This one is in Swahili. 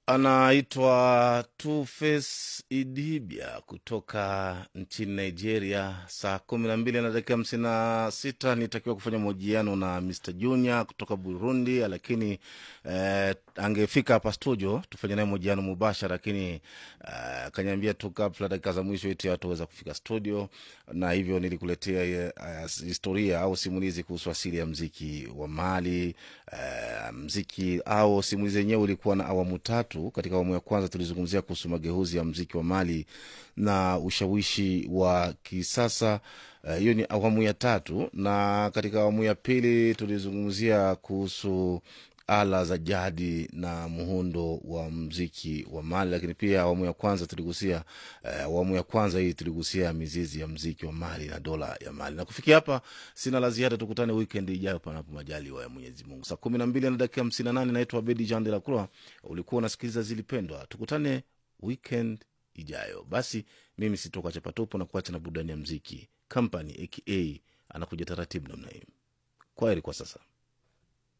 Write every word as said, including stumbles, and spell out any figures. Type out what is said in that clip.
Anaitwa Two-Face Idibia kutoka nchini Nigeria. Saa kumi na mbili na dakika hamsini na sita nitakiwa kufanya mahojiano na mister Junior kutoka Burundi, lakini eh, angefika hapa studio tufanye naye mahojiano mubashara, lakini eh, kaniambia tu kabla dakika za mwisho eti hataweza kufika studio, na hivyo nilikuletea eh, historia au simulizi kuhusu asili ya mziki wa Mali. Eh, mziki au simulizi yenyewe ilikuwa na awamu tatu. Katika awamu ya kwanza tulizungumzia kuhusu mageuzi ya mziki wa Mali na ushawishi wa kisasa. Hiyo uh, ni awamu ya tatu, na katika awamu ya pili tulizungumzia kuhusu ala za jadi na muhundo wa mziki wa Mali, lakini pia awamu ya kwanza tuligusia uh, awamu ya kwanza hii tuligusia mizizi ya mziki wa Mali na dola ya Mali. Na kufikia hapa sina la ziada, tukutane weekend ijayo panapo majaliwa ya Mwenyezi Mungu. Saa kumi na mbili na dakika hamsini na nane. Naitwa Abedi Jean de la Croix. Ulikuwa unasikiliza Zilipendwa. Tukutane weekend ijayo. Basi mimi sitoka chapatupo na kuacha na burudani ya mziki. Company aka anakuja taratibu namna hii. Kwaheri kwa sasa.